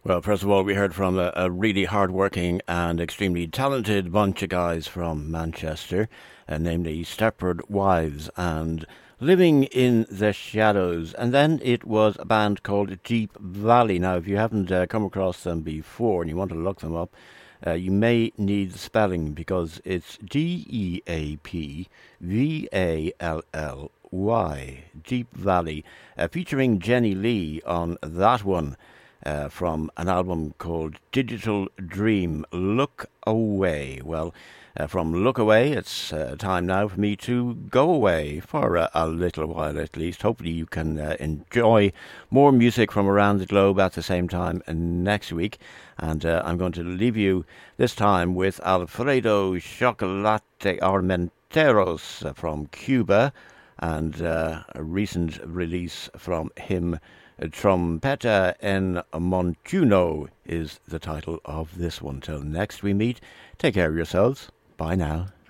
Well, first of all, we heard from a really hard-working and extremely talented bunch of guys from Manchester, namely Stepford Wives and Living in the Shadows. And then it was a band called Deep Valley. Now, if you haven't come across them before and you want to look them up, you may need the spelling because it's Deapvally, Deep Valley, featuring Jenny Lee on that one. From an album called Digital Dream, Look Away. Well, from Look Away, it's time now for me to go away for a little while at least. Hopefully you can enjoy more music from around the globe at the same time next week. And I'm going to leave you this time with Alfredo Chocolate Armenteros from Cuba, and a recent release from him, Trompeta en Montuno is the title of this one. Till next we meet, take care of yourselves. Bye now.